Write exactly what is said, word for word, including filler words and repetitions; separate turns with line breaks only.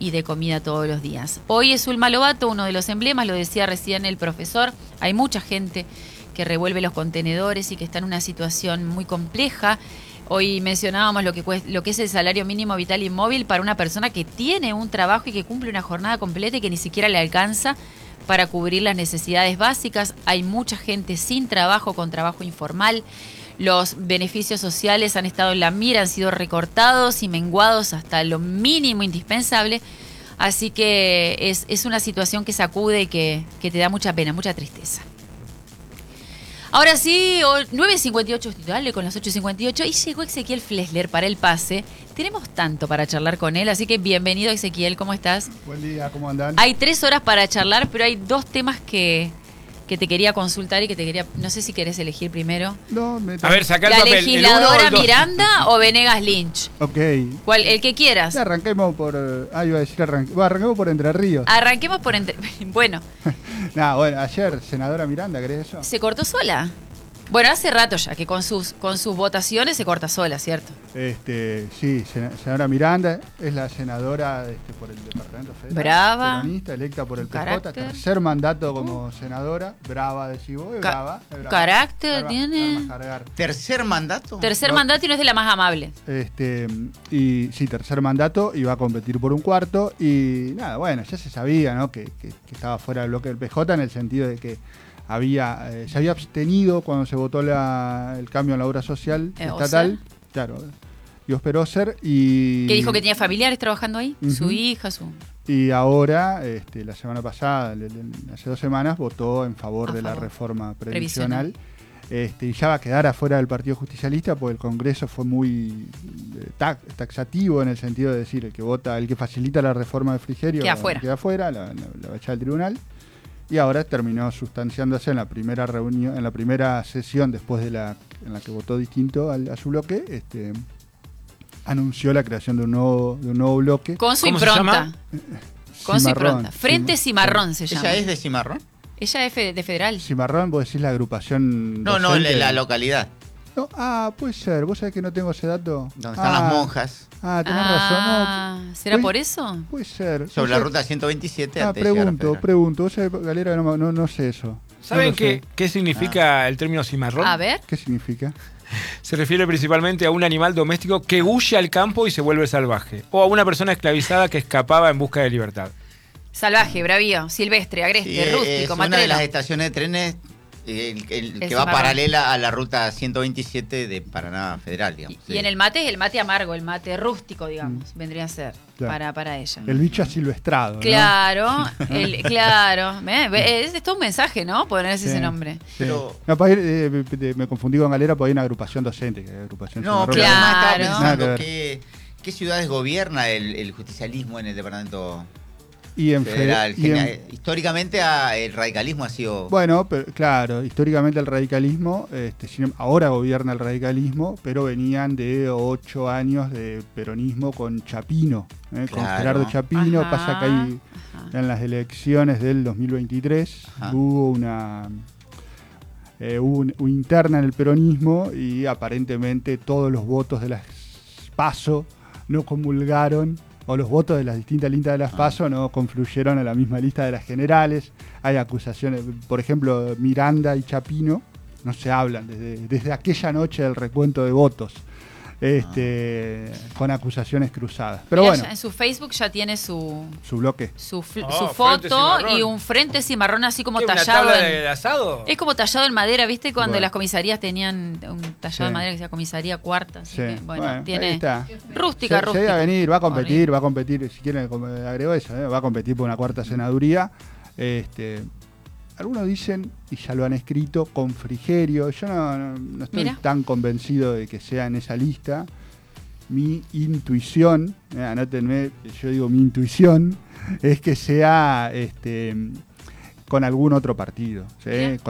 y de comida todos los días. Hoy es Zulma Lobato, uno de los emblemas, lo decía recién el profesor, hay mucha gente que revuelve los contenedores y que está en una situación muy compleja. Hoy mencionábamos lo que, lo que es el salario mínimo vital y móvil para una persona que tiene un trabajo y que cumple una jornada completa y que ni siquiera le alcanza para cubrir las necesidades básicas. Hay mucha gente sin trabajo, con trabajo informal. Los beneficios sociales han estado en la mira, han sido recortados y menguados hasta lo mínimo indispensable. Así que es, es una situación que sacude y que, que te da mucha pena, mucha tristeza. Ahora sí, nueve cincuenta y ocho, dale con las ocho cincuenta y ocho, y llegó Ezequiel Flesler para el pase. Tenemos tanto para charlar con él, así que bienvenido Ezequiel, ¿cómo estás?
Buen día, ¿cómo andan?
Hay tres horas para charlar, pero hay dos temas que, que te quería consultar y que te quería, no sé si querés elegir primero.
No, me...
A ver, saca el
¿La
papel.
legisladora
¿El uno o el
Miranda o Venegas Lynch?
Ok.
¿Cuál, el que quieras.
Ya arranquemos por... Ah, iba a decir arranque... bueno, arranquemos por Entre Ríos.
Arranquemos por entre... Bueno.
Nah, bueno, ayer, senadora Miranda, ¿crees eso?
¿Se cortó sola? Bueno, hace rato ya que con sus con sus votaciones se corta sola, ¿cierto?
Este, sí, senadora Miranda es la senadora este, por el Departamento Federal.
Brava.
Peronista, electa por el P J,
Carácter.
tercer mandato como uh. senadora. Brava, decís vos, es
Ca
brava, es brava.
Carácter
Arma,
tiene.
arma cargar.
¿Tercer mandato?
Tercer
No.
mandato y no es de la más amable.
Este, y sí, tercer mandato, y va a competir por un cuarto. Y nada, bueno, ya se sabía, ¿no? Que, que, que estaba fuera del bloque del P J en el sentido de que había eh, se había abstenido cuando se votó la, el cambio en la obra social
Eh,
estatal, claro, y Osperoser, y
Que dijo que tenía familiares trabajando ahí,
Uh-huh.
su hija, su...
y ahora, este, la semana pasada, le, le, hace dos semanas, votó en favor
A
de
favor.
la reforma previsional.
Previsional.
Este, y ya va a quedar afuera del Partido Justicialista porque el Congreso fue muy eh, tax, taxativo en el sentido de decir el que vota, el que facilita la reforma de Frigerio
Queda afuera.
queda afuera, la, la, la va a echar al tribunal. Y ahora terminó sustanciándose en la primera reunión, en la primera sesión después de la en la que votó distinto al, a su bloque, este, anunció la creación de un nuevo, de un nuevo bloque.
Con su
¿Cómo se
impronta.
llama?
Con su
Cimarrón,
impronta. Frente Cimarrón se llama.
¿Ella es de Cimarrón?
Ella es fe- de Federal.
Cimarrón, vos decís la agrupación.
No, no,
docente.
la, la localidad.
No, ah, puede ser. ¿Vos sabés que no tengo ese dato?
Donde están
ah,
las monjas.
Ah, tenés razón.
Ah,
No,
¿será
puede-
por eso?
Puede ser.
Sobre
No
la
sé.
ruta ciento veintisiete
Ah,
antes de llegar a
pregunto,
Federal.
pregunto. Vos sabés, Galera, no, no, no sé eso.
¿Saben
No lo
qué,
sé.
qué significa el término cimarrón?
A ver.
¿Qué significa?
Se refiere principalmente a un animal doméstico que huye al campo y se vuelve salvaje. O a una persona esclavizada que escapaba en busca de libertad.
Salvaje, bravío, silvestre, agreste,
Sí, es
rústico,
una de
matrero.
las estaciones de trenes el, el
El
que va
Cimarrón.
paralela a la ruta ciento veintisiete de Paraná Federal, digamos.
Y,
sí.
y en el mate es el mate amargo, el mate rústico, digamos, vendría a ser
Claro.
para, para ella.
El bicho asilvestrado. ¿no?
Claro, el, claro. ¿Eh? Es, es todo un mensaje, ¿no? Ponerse
Sí.
ese nombre.
Sí.
Pero-
No, para ir, eh, me, me confundí con Galera porque hay una agrupación docente. Que hay agrupación
No, pero
Cimarrón.
además
Claro.
estaba
Nada que
pensando
ver.
que, qué ciudades gobierna el, el justicialismo en el departamento
Y en
federal.
Fede- y en-
Genia- Históricamente ah, el radicalismo ha sido...
Bueno, pero, claro, históricamente el radicalismo, este, sin- ahora gobierna el radicalismo, pero venían de ocho años de peronismo con Chapino, ¿eh? con
Claro.
Gerardo Chapino.
Ajá,
Pasa que ahí
ajá.
en las elecciones del dos mil veintitrés
Ajá.
hubo una, eh, hubo un- una interna en el peronismo y aparentemente todos los votos de las PASO no comulgaron, o los votos de las distintas listas de las
Ah.
PASO no confluyeron a la misma lista de las generales. Hay acusaciones, por ejemplo, Miranda y Chapino no se hablan desde, desde aquella noche del recuento de votos, este, con acusaciones cruzadas. Pero
Ella
bueno,
ya en su Facebook ya tiene su,
su bloque.
su, fl-
Oh,
su
frente
foto
cimarrón.
y un frente cimarrón así como
¿Qué, una
tallado.
tabla
en-
de asado?
Es como tallado en madera, ¿viste? Cuando
Bueno.
las comisarías tenían un tallado
Sí.
en madera que se llama comisaría cuarta. Así
Sí,
que, bueno,
bueno, ahí
tiene
está.
rústica,
Se, se
rústica.
va a venir, va a competir,
Horrible.
va a competir, si quieren como agregó eso, ¿eh? va a competir por una cuarta senaduría. Este, algunos dicen, y ya lo han escrito, con Frigerio. Yo no, no- no estoy
Mira.
tan convencido de que sea en esa lista. Mi intuición, eh, anótenme, yo digo mi intuición, es que sea este, con algún otro partido, ¿sí?
Mira.